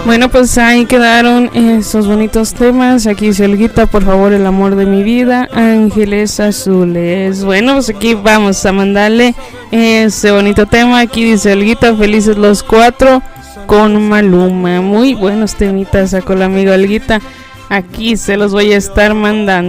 Bueno, pues ahí quedaron esos bonitos temas. Aquí dice Olguita, por favor, el amor de mi vida, Ángeles Azules. Bueno, pues aquí vamos a mandarle ese bonito tema. Aquí dice Olguita, felices los 4 con Maluma. Muy buenos temitas sacó la amiga Olguita. Aquí se los voy a estar mandando.